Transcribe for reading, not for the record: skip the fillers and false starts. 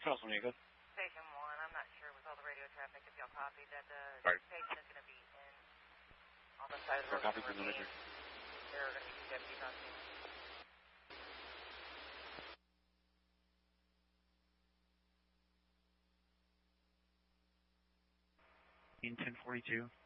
Charles, when you good? Station 1, I'm not sure with all the radio traffic if y'all copied that the patient is going to be in on the side of the road. Copy from the manager. There are going to be 2 deputies on scene. In 1042.